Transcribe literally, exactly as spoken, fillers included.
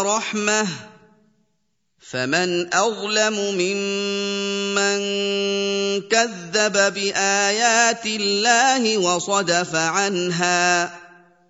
رَحْمَةٍ فَمَنْ أَظْلَمُ مِمَّن كَذَّبَ بِآيَاتِ اللَّهِ وَصَدَفَ عَنْهَا